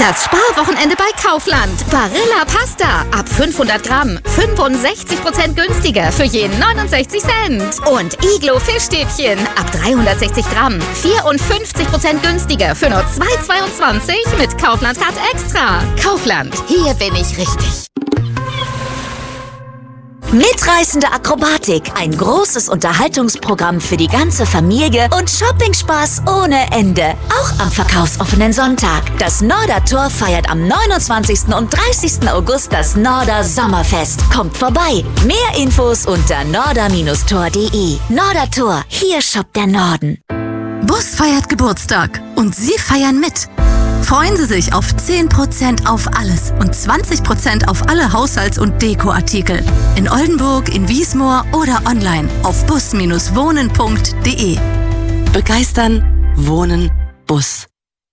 Das Sparwochenende bei Kaufland. Barilla Pasta ab 500 Gramm 65% günstiger für je 69 Cent. Und Iglo Fischstäbchen ab 360 Gramm 54% günstiger für nur 2,22 mit Kaufland Card Extra. Kaufland, hier bin ich richtig. Mitreißende Akrobatik, ein großes Unterhaltungsprogramm für die ganze Familie und Shoppingspaß ohne Ende. Auch am verkaufsoffenen Sonntag. Das Nordertor feiert am 29. und 30. August das Norder Sommerfest. Kommt vorbei. Mehr Infos unter norder-tor.de. Nordertor, hier shoppt der Norden. Bus feiert Geburtstag und Sie feiern mit. Freuen Sie sich auf 10% auf alles und 20% auf alle Haushalts- und Dekoartikel. In Oldenburg, in Wiesmoor oder online auf bus-wohnen.de. Begeistern, wohnen, Bus.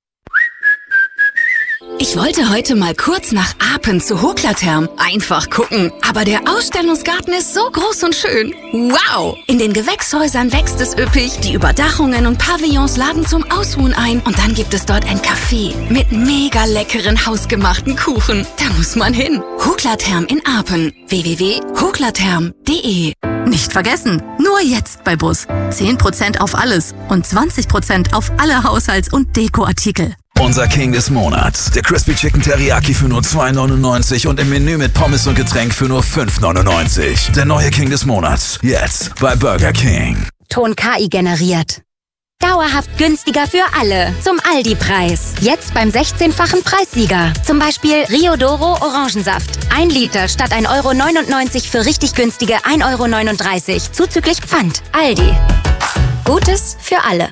Ich wollte heute mal kurz nach Apen zu Hoklatherm. Einfach gucken. Aber der Ausstellungsgarten ist so groß und schön. Wow! In den Gewächshäusern wächst es üppig. Die Überdachungen und Pavillons laden zum Ausruhen ein. Und dann gibt es dort ein Café mit mega leckeren hausgemachten Kuchen. Da muss man hin. Hoklatherm in Apen. www.hoklatherm.de. Nicht vergessen, nur jetzt bei Bus. 10% auf alles und 20% auf alle Haushalts- und Dekoartikel. Unser King des Monats. Der Crispy Chicken Teriyaki für nur $2,99 und im Menü mit Pommes und Getränk für nur $5,99. Der neue King des Monats. Jetzt bei Burger King. Ton KI generiert. Dauerhaft günstiger für alle. Zum Aldi-Preis. Jetzt beim 16-fachen Preissieger. Zum Beispiel Rio Doro Orangensaft. 1 Liter statt 1,99 € für richtig günstige 1,39 € zuzüglich Pfand. Aldi. Gutes für alle.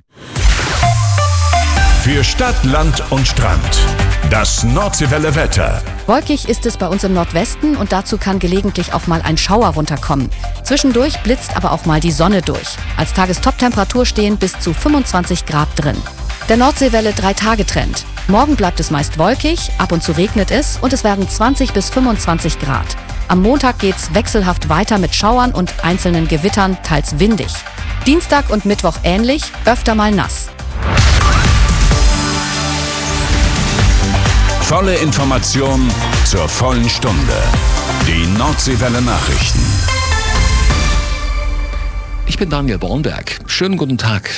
Für Stadt, Land und Strand. Das Nordseewelle Wetter. Wolkig ist es bei uns im Nordwesten und dazu kann gelegentlich auch mal ein Schauer runterkommen. Zwischendurch blitzt aber auch mal die Sonne durch. Als Tagestoptemperatur stehen bis zu 25 Grad drin. Der Nordseewelle 3-Tage-Trend. Morgen bleibt es meist wolkig, ab und zu regnet es und es werden 20 bis 25 Grad. Am Montag geht's wechselhaft weiter mit Schauern und einzelnen Gewittern, teils windig. Dienstag und Mittwoch ähnlich, öfter mal nass. Volle Information zur vollen Stunde. Die Nordseewelle Nachrichten. Ich bin Daniel Bornberg. Schönen guten Tag.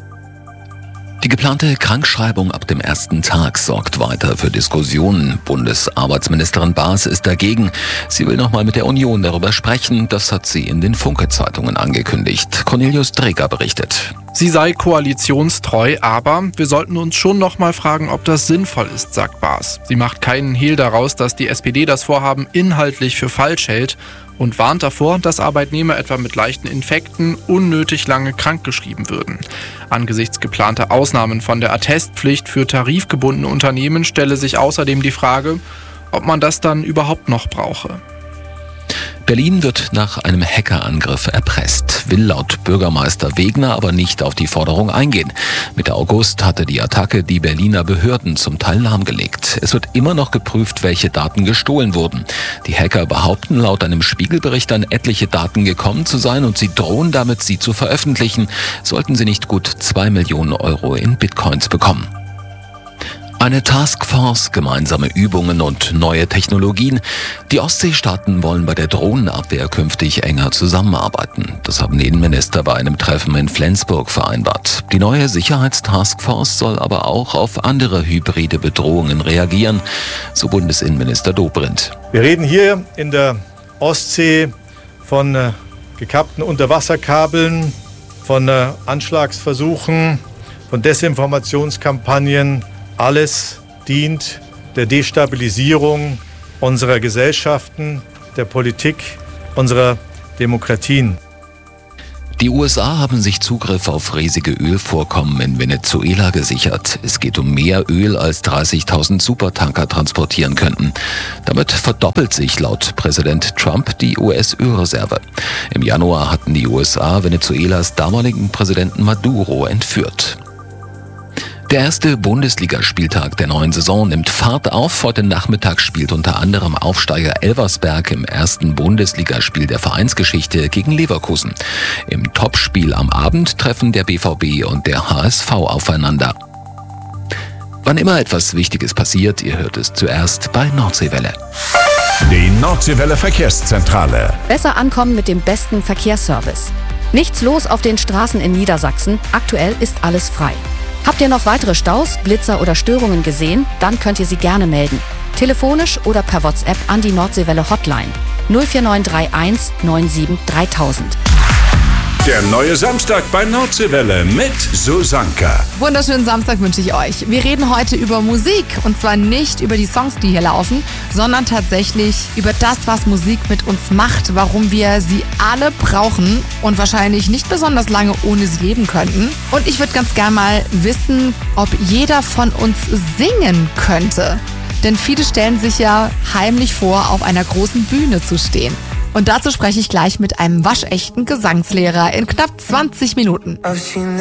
Die geplante Krankschreibung ab dem ersten Tag sorgt weiter für Diskussionen. Bundesarbeitsministerin Baas ist dagegen. Sie will nochmal mit der Union darüber sprechen. Das hat sie in den Funke-Zeitungen angekündigt. Cornelius Dreger berichtet. Sie sei koalitionstreu, aber wir sollten uns schon noch mal fragen, ob das sinnvoll ist, sagt Baas. Sie macht keinen Hehl daraus, dass die SPD das Vorhaben inhaltlich für falsch hält und warnt davor, dass Arbeitnehmer etwa mit leichten Infekten unnötig lange krankgeschrieben würden. Angesichts geplanter Ausnahmen von der Attestpflicht für tarifgebundene Unternehmen stelle sich außerdem die Frage, ob man das dann überhaupt noch brauche. Berlin wird nach einem Hackerangriff erpresst, will laut Bürgermeister Wegner aber nicht auf die Forderung eingehen. Mitte August hatte die Attacke die Berliner Behörden zum Teil lahmgelegt. Es wird immer noch geprüft, welche Daten gestohlen wurden. Die Hacker behaupten laut einem Spiegelbericht an etliche Daten gekommen zu sein und sie drohen damit, sie zu veröffentlichen, sollten sie nicht gut 2 Millionen Euro in Bitcoins bekommen. Eine Taskforce, gemeinsame Übungen und neue Technologien. Die Ostseestaaten wollen bei der Drohnenabwehr künftig enger zusammenarbeiten. Das haben Innenminister bei einem Treffen in Flensburg vereinbart. Die neue Sicherheitstaskforce soll aber auch auf andere hybride Bedrohungen reagieren, so Bundesinnenminister Dobrindt. Wir reden hier in der Ostsee von gekappten Unterwasserkabeln, von Anschlagsversuchen, von Desinformationskampagnen. Alles dient der Destabilisierung unserer Gesellschaften, der Politik, unserer Demokratien. Die USA haben sich Zugriff auf riesige Ölvorkommen in Venezuela gesichert. Es geht um mehr Öl, als 30.000 Supertanker transportieren könnten. Damit verdoppelt sich laut Präsident Trump die US-Ölreserve. Im Januar hatten die USA Venezuelas damaligen Präsidenten Maduro entführt. Der erste Bundesligaspieltag der neuen Saison nimmt Fahrt auf. Heute Nachmittag spielt unter anderem Aufsteiger Elversberg im ersten Bundesligaspiel der Vereinsgeschichte gegen Leverkusen. Im Topspiel am Abend treffen der BVB und der HSV aufeinander. Wann immer etwas Wichtiges passiert, ihr hört es zuerst bei Nordseewelle. Die Nordseewelle Verkehrszentrale. Besser ankommen mit dem besten Verkehrsservice. Nichts los auf den Straßen in Niedersachsen. Aktuell ist alles frei. Habt ihr noch weitere Staus, Blitzer oder Störungen gesehen? Dann könnt ihr sie gerne melden. Telefonisch oder per WhatsApp an die Nordseewelle Hotline 04931 97 3000. Der neue Samstag bei Nordseewelle mit Susanka. Wunderschönen Samstag wünsche ich euch. Wir reden heute über Musik und zwar nicht über die Songs, die hier laufen, sondern tatsächlich über das, was Musik mit uns macht, warum wir sie alle brauchen und wahrscheinlich nicht besonders lange ohne sie leben könnten. Und ich würde ganz gerne mal wissen, ob jeder von uns singen könnte. Denn viele stellen sich ja heimlich vor, auf einer großen Bühne zu stehen. Und dazu spreche ich gleich mit einem waschechten Gesangslehrer in knapp 20 Minuten.